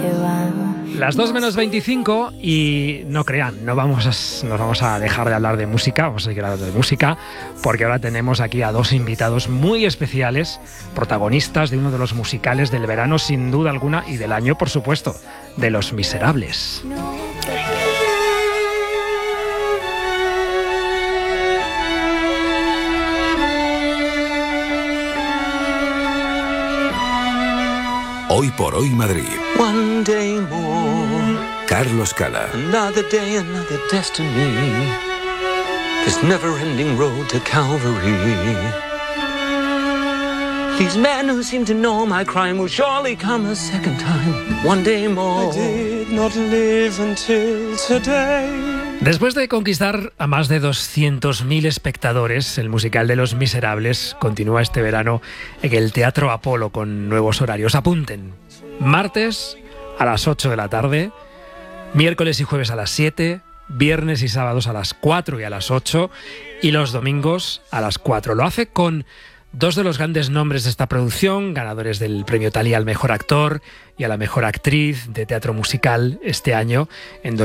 Las 2:25 y no crean, nos vamos a dejar de hablar de música, vamos a seguir hablando de música, porque ahora tenemos aquí a dos invitados muy especiales, protagonistas de uno de los musicales del verano sin duda alguna y del año, por supuesto, de Los Miserables. Hoy por hoy Madrid. One day more. Carlos Cala. Another day, another destiny. This never-ending road to Calvary. These men who seem to know my crime will surely come a second time. One day more. I did not live until today. Después de conquistar a más de 200.000 espectadores, el musical de Los Miserables continúa este verano en el Teatro Apolo con nuevos horarios. Apunten: martes a las 8 de la tarde, miércoles y jueves a las 7, viernes y sábados a las 4 y a las 8 y los domingos a las 4. Lo hace con dos de los grandes nombres de esta producción, ganadores del premio Thalía al mejor actor y a la mejor actriz de teatro musical este año, en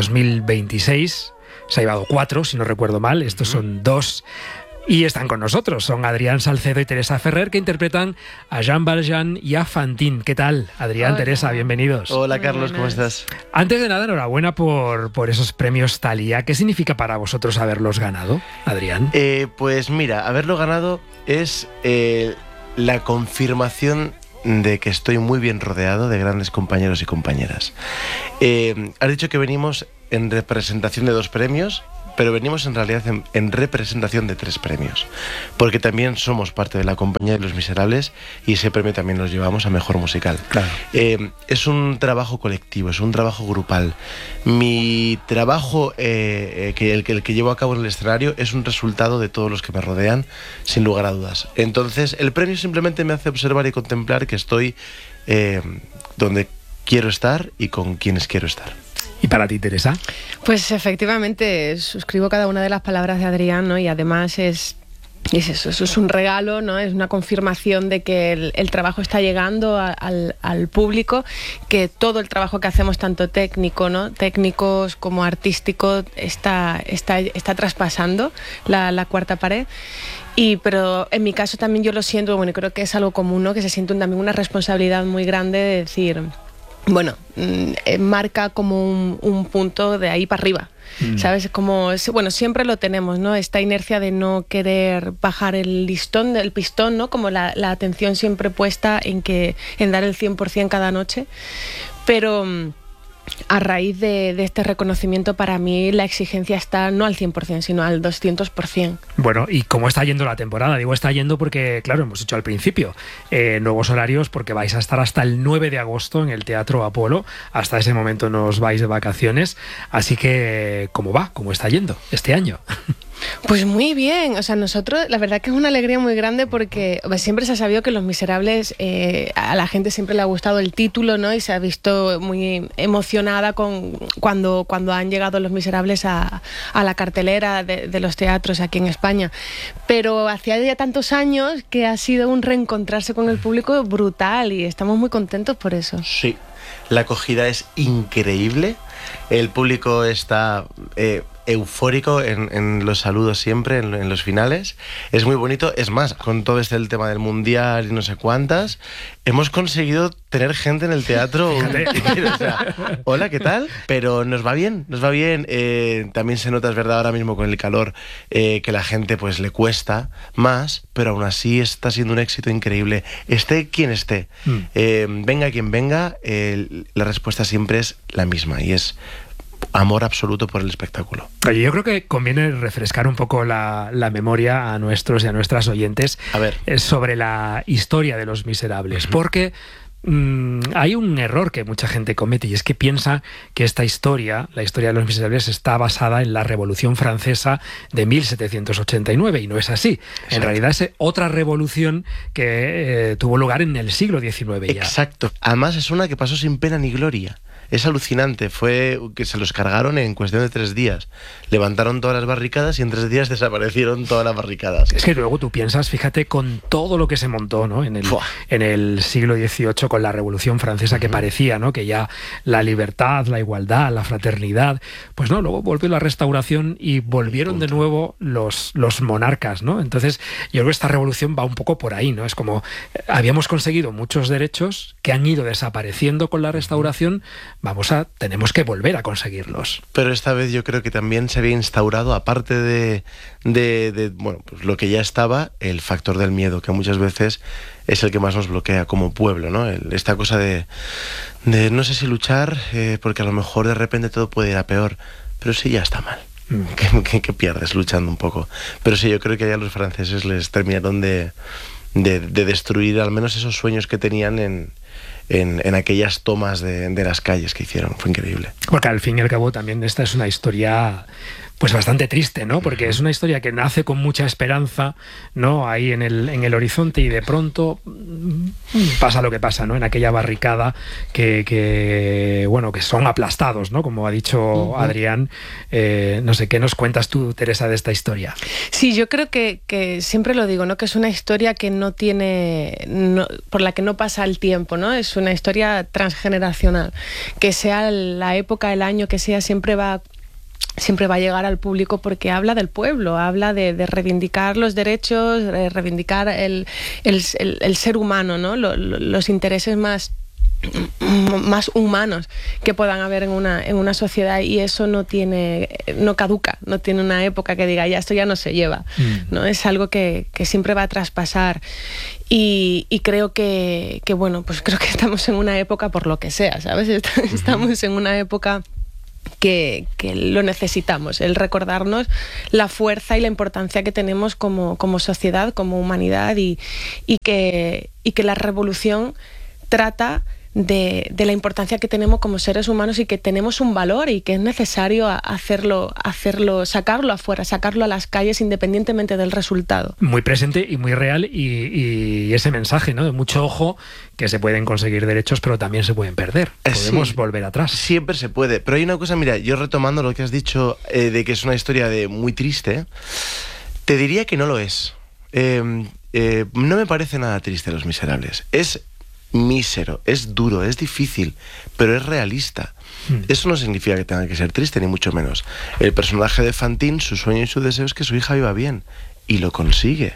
2026. Se ha llevado 4, si no recuerdo mal. Estos son 2. Y están con nosotros. Son Adrián Salcedo y Teresa Ferrer, que interpretan a Jean Valjean y a Fantine. ¿Qué tal, Adrián, Hola. Teresa? Bienvenidos. Hola, Carlos, ¿cómo estás? Antes de nada, enhorabuena por esos premios Thalía. ¿Qué significa para vosotros haberlos ganado, Adrián? Pues mira, haberlo ganado es la confirmación de que estoy muy bien rodeado de grandes compañeros y compañeras. Has dicho que venimos en representación de 2 premios, pero venimos en realidad en representación de 3 premios, porque también somos parte de la compañía de Los Miserables y ese premio también nos llevamos a Mejor Musical. Claro. Es un trabajo colectivo, es un trabajo grupal. Mi trabajo, el que llevo a cabo en el escenario, es un resultado de todos los que me rodean, sin lugar a dudas. Entonces, el premio simplemente me hace observar y contemplar que estoy donde quiero estar y con quienes quiero estar. ¿Y para ti, Teresa? Pues efectivamente, suscribo cada una de las palabras de Adrián, ¿no? Y además es eso es un regalo, ¿no? Es una confirmación de que el trabajo está llegando al público, que todo el trabajo que hacemos, tanto técnico, ¿no? Técnicos como artístico, está traspasando la cuarta pared. Pero en mi caso también yo lo siento, bueno, creo que es algo común, ¿no? Que se siente también una responsabilidad muy grande de decir, bueno, marca como un punto de ahí para arriba, ¿sabes? Como, bueno, siempre lo tenemos, ¿no? Esta inercia de no querer bajar el pistón, ¿no? Como la atención siempre puesta en dar el 100% cada noche, pero a raíz de este reconocimiento, para mí la exigencia está no al 100%, sino al 200%. Bueno, ¿y cómo está yendo la temporada? Digo, está yendo porque, claro, hemos dicho al principio, nuevos horarios, porque vais a estar hasta el 9 de agosto en el Teatro Apolo. Hasta ese momento nos vais de vacaciones. Así que, ¿cómo va? ¿Cómo está yendo este año? Pues muy bien, o sea, nosotros, la verdad que es una alegría muy grande porque siempre se ha sabido que Los Miserables, a la gente siempre le ha gustado el título, ¿no? Y se ha visto muy emocionada cuando han llegado Los Miserables a la cartelera de los teatros aquí en España. Pero hacía ya tantos años que ha sido un reencontrarse con el público brutal y estamos muy contentos por eso. Sí, la acogida es increíble, el público está eufórico en los saludos siempre, en los finales. Es muy bonito. Es más, con todo el tema del mundial y no sé cuántas, hemos conseguido tener gente en el teatro. O sea, hola, ¿qué tal? Pero nos va bien, nos va bien. También se nota, es verdad, ahora mismo con el calor, que la gente pues le cuesta más, pero aún así está siendo un éxito increíble. Esté quien esté, venga quien venga, la respuesta siempre es la misma y es amor absoluto por el espectáculo. Oye, yo creo que conviene refrescar un poco la memoria a nuestros y a nuestras oyentes sobre la historia de Los Miserables, porque hay un error que mucha gente comete y es que piensa que esta historia, la historia de Los Miserables, está basada en la Revolución Francesa de 1789 y no es así. Exacto. En realidad es otra revolución que tuvo lugar en el siglo XIX ya. Exacto. Además es una que pasó sin pena ni gloria. Es alucinante, fue que se los cargaron en cuestión de 3 días. Levantaron todas las barricadas y en 3 días desaparecieron todas las barricadas. Es que luego tú piensas, fíjate, con todo lo que se montó, ¿no? en el siglo XVIII con la Revolución Francesa, que parecía, ¿no?, que ya la libertad, la igualdad, la fraternidad, pues no, luego volvió la Restauración y volvieron de nuevo los monarcas, ¿no? Entonces yo creo que esta revolución va un poco por ahí, ¿no? Es como habíamos conseguido muchos derechos que han ido desapareciendo con la Restauración, tenemos que volver a conseguirlos. Pero esta vez yo creo que también se había instaurado, aparte de bueno, pues lo que ya estaba, el factor del miedo, que muchas veces es el que más nos bloquea como pueblo, ¿no? Esta cosa de no sé si luchar, porque a lo mejor de repente todo puede ir a peor, pero sí ya está mal. Que pierdes luchando un poco. Pero sí, yo creo que ya a los franceses les terminaron de destruir al menos esos sueños que tenían en aquellas tomas de las calles que hicieron. Fue increíble. Porque al fin y al cabo también esta es una historia pues bastante triste, ¿no? Porque es una historia que nace con mucha esperanza, ¿no?, ahí en el horizonte, y de pronto pasa lo que pasa, ¿no?, en aquella barricada que son aplastados, ¿no?, como ha dicho Adrián. No sé, ¿qué nos cuentas tú, Teresa, de esta historia? Sí, yo creo que siempre lo digo, ¿no?, que es una historia que por la que no pasa el tiempo, ¿no? Es una historia transgeneracional, que sea la época, el año que sea, siempre va a llegar al público, porque habla del pueblo, habla de reivindicar los derechos, de reivindicar el ser humano, ¿no? Los intereses más humanos que puedan haber en una sociedad, y eso no caduca, no tiene una época que diga ya esto ya no se lleva, ¿no? Es algo que siempre va a traspasar, y creo que bueno, pues creo que estamos en una época, por lo que sea, ¿sabes? Estamos en una época que lo necesitamos, el recordarnos la fuerza y la importancia que tenemos como sociedad, como humanidad, y que la revolución trata de la importancia que tenemos como seres humanos, y que tenemos un valor, y que es necesario hacerlo, sacarlo afuera, sacarlo a las calles, independientemente del resultado. Muy presente y muy real, y ese mensaje, ¿no?, de mucho ojo, que se pueden conseguir derechos, pero también se pueden perder. Podemos volver atrás. Siempre se puede. Pero hay una cosa, mira, yo retomando lo que has dicho, de que es una historia muy triste, te diría que no lo es. No me parece nada triste Los Miserables. Es mísero, es duro, es difícil, pero es realista. Eso no significa que tenga que ser triste, ni mucho menos. El personaje de Fantine, su sueño y su deseo es que su hija viva bien, y lo consigue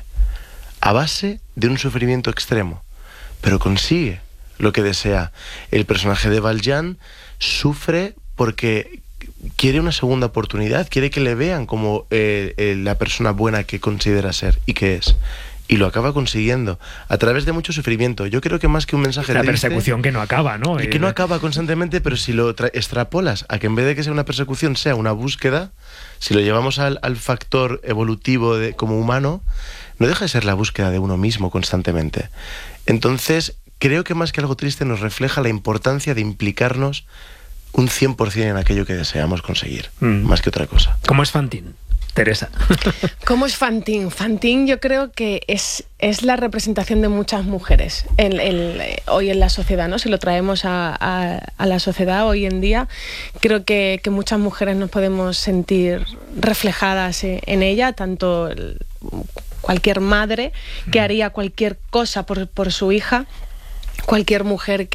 a base de un sufrimiento extremo, pero consigue lo que desea. El personaje de Valjean sufre porque quiere una segunda oportunidad, quiere que le vean como la persona buena que considera ser y que es. Y lo acaba consiguiendo a través de mucho sufrimiento. Yo creo que más que un mensaje la triste, persecución que no acaba, ¿no? Y que no acaba constantemente, pero si lo extrapolas a que en vez de que sea una persecución sea una búsqueda, si lo llevamos al factor evolutivo como humano, no deja de ser la búsqueda de uno mismo constantemente. Entonces, creo que más que algo triste nos refleja la importancia de implicarnos un 100% en aquello que deseamos conseguir, más que otra cosa. ¿Cómo es Fantine, Teresa? ¿Cómo es Fantine? Fantine yo creo que es la representación de muchas mujeres hoy en la sociedad, ¿no? Si lo traemos a la sociedad hoy en día, creo que muchas mujeres nos podemos sentir reflejadas en ella, tanto cualquier madre que haría cualquier cosa por su hija, cualquier mujer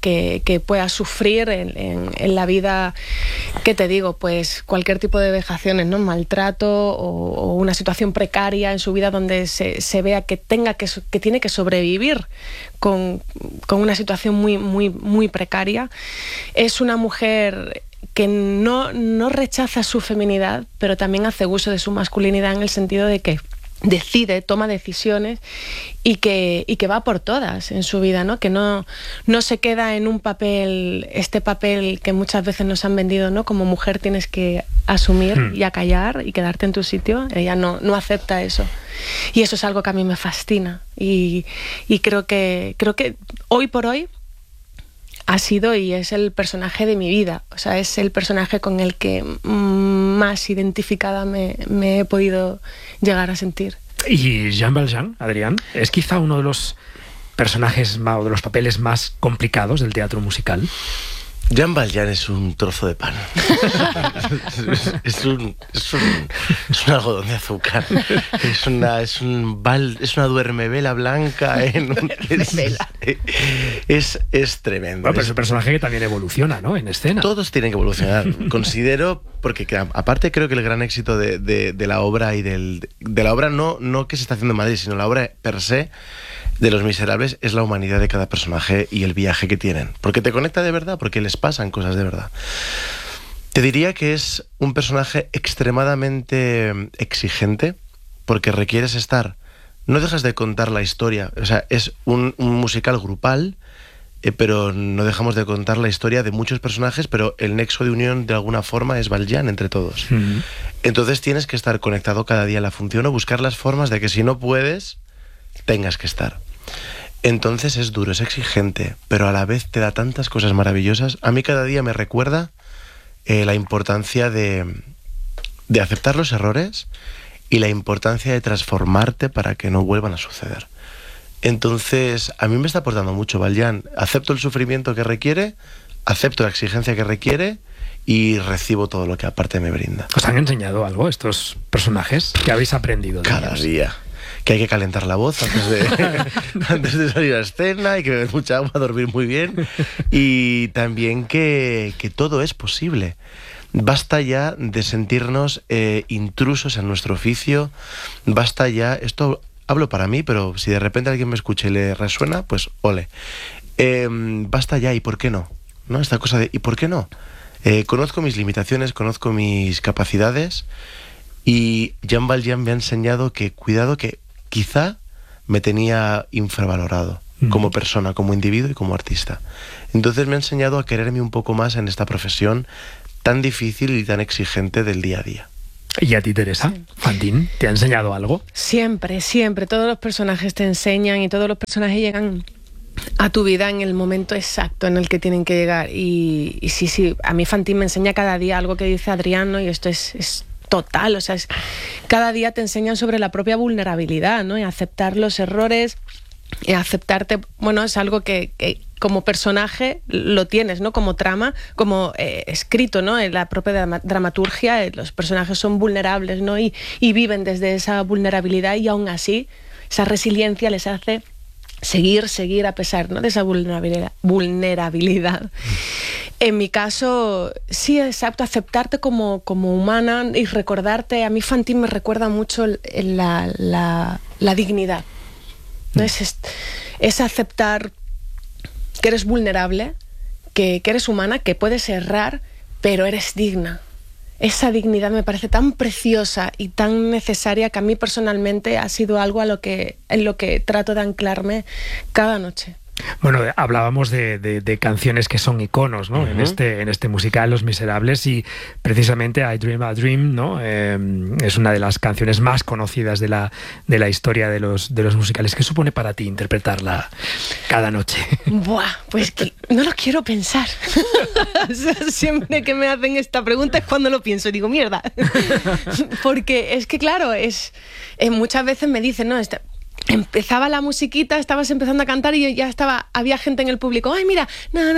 que pueda sufrir en la vida, ¿qué te digo? Pues cualquier tipo de vejaciones, ¿no? Maltrato o una situación precaria en su vida donde se vea que tiene que sobrevivir con una situación muy, muy, muy precaria. Es una mujer que no rechaza su feminidad, pero también hace uso de su masculinidad, en el sentido de que toma decisiones y que va por todas en su vida, ¿no? Que no se queda en un papel, este papel que muchas veces nos han vendido, ¿no? Como mujer tienes que asumir y acallar y quedarte en tu sitio. Ella no acepta eso. Y eso es algo que a mí me fascina. Y creo que hoy por hoy ha sido y es el personaje de mi vida. O sea, es el personaje con el que más identificada me he podido llegar a sentir. Y Jean Valjean, Adrián, es quizá uno de los personajes o de los papeles más complicados del teatro musical. Jean Valjean es un trozo de pan. es un algodón de azúcar. Es una duermevela blanca. Es tremendo. Bueno, pero es un personaje que también evoluciona, ¿no? En escena. Todos tienen que evolucionar. Considero, porque aparte creo que el gran éxito de la obra y de la obra no que se está haciendo en Madrid, sino la obra per se de Los Miserables es la humanidad de cada personaje y el viaje que tienen. Porque te conecta de verdad, porque les pasan cosas de verdad. Te diría que es un personaje extremadamente exigente, porque requieres estar... No dejas de contar la historia, o sea, es un musical grupal, pero no dejamos de contar la historia de muchos personajes, pero el nexo de unión de alguna forma es Valjean entre todos. Entonces tienes que estar conectado cada día a la función o buscar las formas de que si no puedes, tengas que estar. Entonces es duro, es exigente, pero a la vez te da tantas cosas maravillosas. A mí cada día me recuerda la importancia de aceptar los errores y la importancia de transformarte para que no vuelvan a suceder. Entonces, a mí me está aportando mucho Valjean. Acepto el sufrimiento que requiere, acepto la exigencia que requiere y recibo todo lo que aparte me brinda. ¿Os han enseñado algo estos personajes que habéis aprendido de cada ellos? Día. Que hay que calentar la voz antes de salir a escena, hay que beber mucha agua, dormir muy bien. Y también que todo es posible. Basta ya de sentirnos intrusos en nuestro oficio. Basta ya, esto hablo para mí, pero si de repente alguien me escucha y le resuena, pues ole. Basta ya, ¿y por qué no? ¿No? Esta cosa de ¿y por qué no? Conozco mis limitaciones, conozco mis capacidades y Jean Valjean me ha enseñado que, cuidado, que quizá me tenía infravalorado como persona, como individuo y como artista. Entonces me ha enseñado a quererme un poco más en esta profesión tan difícil y tan exigente del día a día. ¿Y a ti, Teresa? Sí. ¿Fantín te ha enseñado algo? Siempre, siempre. Todos los personajes te enseñan y todos los personajes llegan a tu vida en el momento exacto en el que tienen que llegar. Y sí, a mí Fantín me enseña cada día algo que dice Adrián, ¿no? Y esto es total, o sea, cada día te enseñan sobre la propia vulnerabilidad, ¿no? Y aceptar los errores, y aceptarte, bueno, es algo que como personaje lo tienes, ¿no? Como trama, como escrito, ¿no? En la propia dramaturgia, los personajes son vulnerables, ¿no? Y viven desde esa vulnerabilidad y aún así esa resiliencia les hace seguir a pesar, ¿no? De esa vulnerabilidad. En mi caso, sí, exacto, aceptarte como humana y recordarte, a mí Fantín me recuerda mucho la dignidad, ¿no? Es aceptar que eres vulnerable, que eres humana, que puedes errar, pero eres digna. Esa dignidad me parece tan preciosa y tan necesaria que a mí personalmente ha sido algo en lo que trato de anclarme cada noche. Bueno, hablábamos de canciones que son iconos, ¿no? En este musical, Los Miserables, y precisamente I Dream a Dream, ¿no? Es una de las canciones más conocidas de la historia de los musicales. ¿Qué supone para ti interpretarla cada noche? Buah, pues que no lo quiero pensar. O sea, siempre que me hacen esta pregunta es cuando lo pienso y digo, mierda. Porque es que, claro, muchas veces me dicen, no, empezaba la musiquita, estabas empezando a cantar y ya había gente en el público, ay, mira,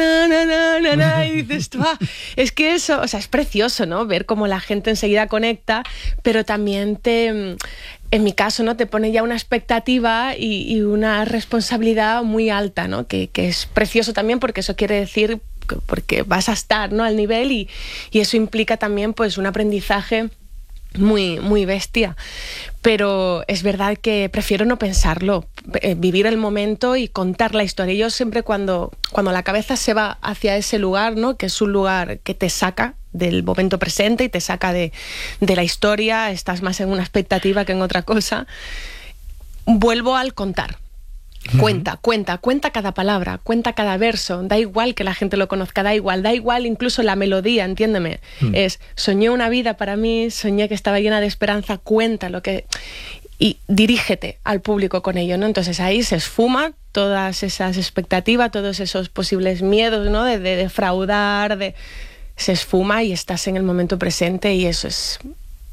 na, y dices, es que eso, o sea, es precioso, ¿no? Ver cómo la gente enseguida conecta, pero también en mi caso, ¿no? Te pone ya una expectativa y una responsabilidad muy alta, ¿no? Que es precioso también porque eso quiere decir porque vas a estar, ¿no? Al nivel y eso implica también pues un aprendizaje muy, muy bestia. Pero es verdad que prefiero no pensarlo, vivir el momento y contar la historia. Yo siempre cuando la cabeza se va hacia ese lugar, ¿no? Que es un lugar que te saca del momento presente y te saca de la historia, estás más en una expectativa que en otra cosa, vuelvo al contar. Cuenta cada palabra, cuenta cada verso, da igual que la gente lo conozca, da igual incluso la melodía, entiéndeme. Soñé una vida para mí, soñé que estaba llena de esperanza, cuenta lo que... Y dirígete al público con ello, ¿no? Entonces ahí se esfuma todas esas expectativas, todos esos posibles miedos, ¿no? De defraudar, se esfuma y estás en el momento presente y eso es...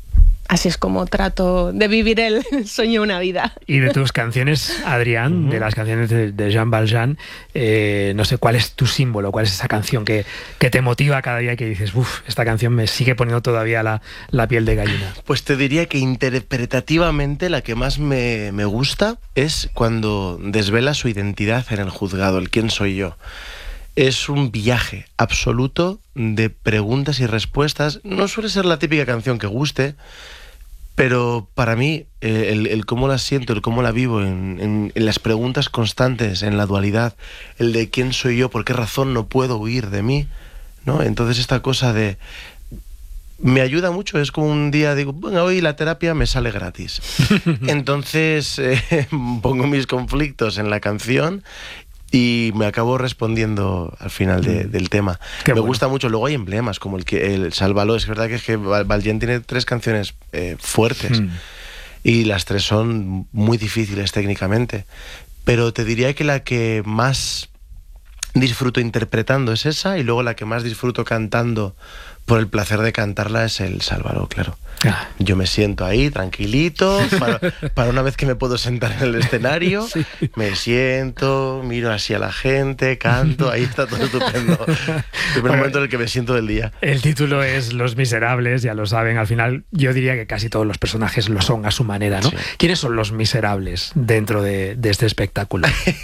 así es como trato de vivir el sueño una vida. Y de tus canciones, Adrián, de las canciones de Jean Valjean, no sé, ¿cuál es tu símbolo? ¿Cuál es esa canción que te motiva cada día y que dices, uff, esta canción me sigue poniendo todavía la piel de gallina? Pues te diría que interpretativamente la que más me gusta es cuando desvela su identidad en el juzgado, el quién soy yo. Es un viaje absoluto de preguntas y respuestas. No suele ser la típica canción que guste, pero para mí el cómo la siento, el cómo la vivo, en las preguntas constantes, en la dualidad, el de quién soy yo, por qué razón no puedo huir de mí, ¿no? Entonces esta cosa de... Me ayuda mucho, es como un día digo, bueno, hoy la terapia me sale gratis. Entonces pongo mis conflictos en la canción y me acabo respondiendo al final del tema. Me gusta mucho. Luego hay emblemas como el Sálvalo. Es verdad que Valjean tiene 3 canciones fuertes y las 3 son muy difíciles técnicamente, pero te diría que la que más disfruto interpretando es esa, y luego la que más disfruto cantando por el placer de cantarla es el Sálvalo, claro. Yo me siento ahí tranquilito, para una vez que me puedo sentar en el escenario, me siento, miro así a la gente, canto, ahí está todo estupendo. El primer momento en el que me siento del día. El título es Los Miserables, ya lo saben, al final yo diría que casi todos los personajes lo son a su manera, ¿no? Sí. ¿Quiénes son los miserables dentro de este espectáculo?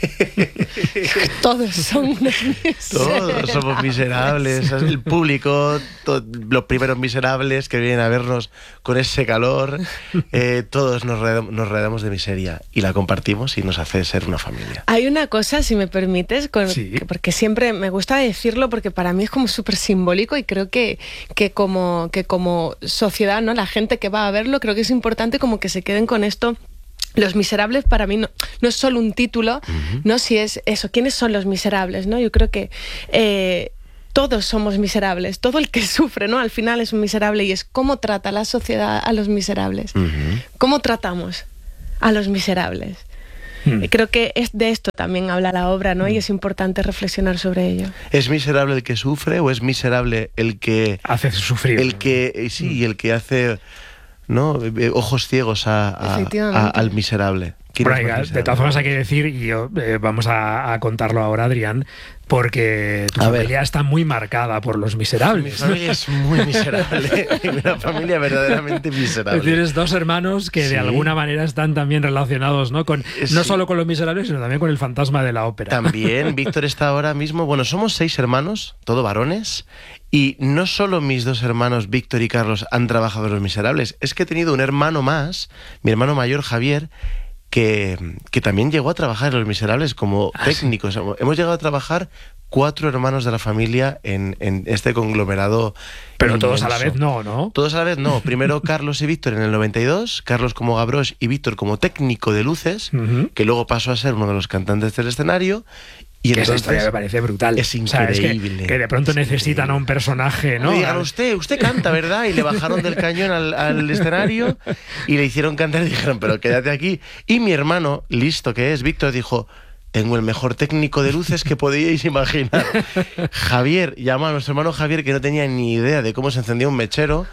Todos son miserables. Todos somos miserables, el público, los primeros miserables que vienen a vernos con ese calor, todos nos rodeamos de miseria y la compartimos y nos hace ser una familia. Hay una cosa, si me permites, sí, porque siempre me gusta decirlo, porque para mí es como súper simbólico, y creo que como sociedad, ¿no? La gente que va a verlo, creo que es importante como que se queden con esto. Los Miserables para mí no es solo un título, ¿no? Si es eso, ¿quiénes son los miserables, no? Yo creo que todos somos miserables, todo el que sufre, ¿no? Al final es un miserable, y es cómo trata la sociedad a los miserables. ¿Cómo tratamos a los miserables? Creo que de esto también habla la obra, ¿no? Y es importante reflexionar sobre ello. ¿Es miserable el que sufre o es miserable el que hace sufrir? El que sí, el que hace, ¿no? Ojos ciegos al miserable. Bueno, de todas formas hay que decir, y vamos a contarlo ahora, Adrián, porque tu familia está muy marcada por los miserables. Mi familia es muy miserable, una familia verdaderamente miserable. Tienes 2 hermanos que de alguna manera están también relacionados, ¿no? No solo con los miserables, sino también con el fantasma de la ópera. También, Víctor está ahora mismo, bueno, somos 6 hermanos, todos varones, y no solo mis 2 hermanos, Víctor y Carlos, han trabajado en Los Miserables, es que he tenido un hermano más, mi hermano mayor, Javier, que también llegó a trabajar en Los Miserables como técnico. ¿Sí? Hemos llegado a trabajar 4 hermanos de la familia en este conglomerado. Pero inmenso. todos a la vez no. Todos a la vez no. Primero Carlos y Víctor en el 92, Carlos como Gavroche y Víctor como técnico de luces, que luego pasó a ser uno de los cantantes del escenario. Y esa historia me parece brutal. Es increíble. O sea, que de pronto necesitan a un personaje, ¿no? Digan, usted canta, ¿verdad? Y le bajaron del cañón al escenario y le hicieron cantar y dijeron, pero quédate aquí. Y mi hermano, listo que es, Víctor, dijo, tengo el mejor técnico de luces que podíais imaginar. Javier, llamó a nuestro hermano Javier, que no tenía ni idea de cómo se encendía un mechero,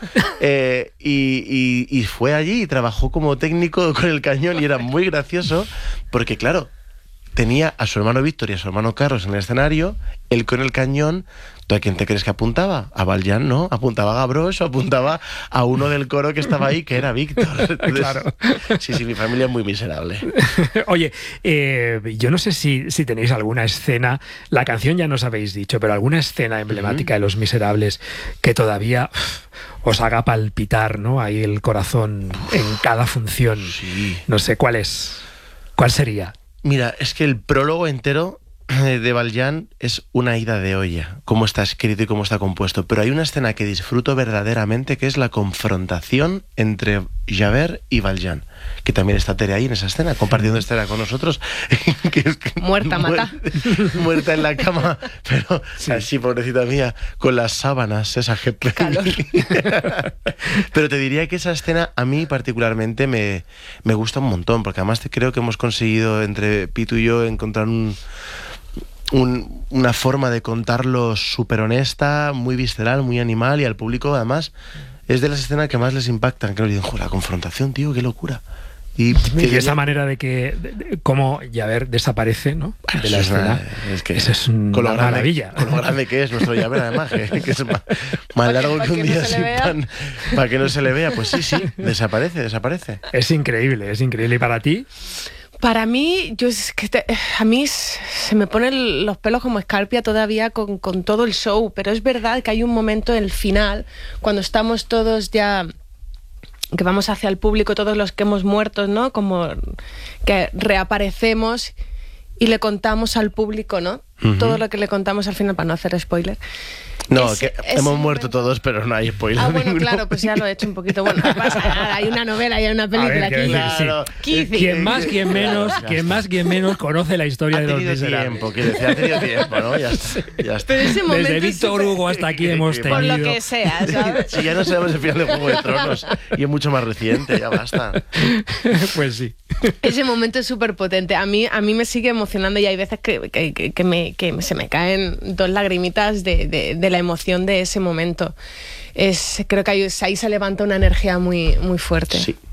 y fue allí y trabajó como técnico con el cañón, y era muy gracioso porque, claro, tenía a su hermano Víctor y a su hermano Carlos en el escenario, él con el cañón. ¿Tú a quién te crees que apuntaba? A Valjean, ¿no? Apuntaba a Gavroche o apuntaba a uno del coro que estaba ahí, que era Víctor. Entonces, claro. Sí, mi familia es muy miserable. Oye, yo no sé si tenéis alguna escena, la canción ya nos habéis dicho, pero alguna escena emblemática de Los Miserables que todavía os haga palpitar, ¿no? Ahí el corazón en cada función. Sí. No sé, ¿cuál sería? Mira, es que el prólogo entero de Valjean es una ida de olla, cómo está escrito y cómo está compuesto, pero hay una escena que disfruto verdaderamente, que es la confrontación entre Javert y Valjean, que también está Tere ahí en esa escena, compartiendo escena con nosotros. Muerta, mata. Muerta en la cama, pero así, pobrecita mía, con las sábanas, esa gente. Calor. Pero te diría que esa escena a mí particularmente me gusta un montón, porque además creo que hemos conseguido entre Pitu y yo encontrar una forma de contarlo súper honesta, muy visceral, muy animal, y al público además es de las escenas que más les impactan, que nos dicen, la confrontación, tío, qué locura. Y esa manera de que cómo Javert desaparece, ¿no?, de la escena, eso es una maravilla. Con lo grande que es nuestro Javert, además, que es más largo que un día sin pan, para que no se le vea. Pues sí, desaparece. Es increíble. ¿Y para ti? Para mí, a mí se me ponen los pelos como escarpia todavía con todo el show, pero es verdad que hay un momento en el final, cuando estamos todos ya, que vamos hacia el público, todos los que hemos muerto, ¿no? Como que reaparecemos y le contamos al público, ¿no? Todo lo que le contamos al final, para no hacer spoiler. No, hemos muerto todos, pero no hay spoiler. Bueno, ninguno. claro, pues ya lo he hecho un poquito. Bueno, no pasa nada, hay una novela, hay una película aquí. Claro. Quien más, quien menos conoce la historia de Los Miserables. Ha tenido tiempo, ¿no? Ya está. Pero ese momento desde Víctor Hugo hasta aquí hemos tenido... Por lo que sea, ¿sabes? Si ya no sabemos el final de Juego de Tronos y es mucho más reciente, ya basta. Pues sí. Ese momento es súper potente. A mí me sigue emocionando y hay veces que se me caen 2 lagrimitas de la emoción de ese momento. Creo que ahí se levanta una energía muy, muy fuerte. Sí.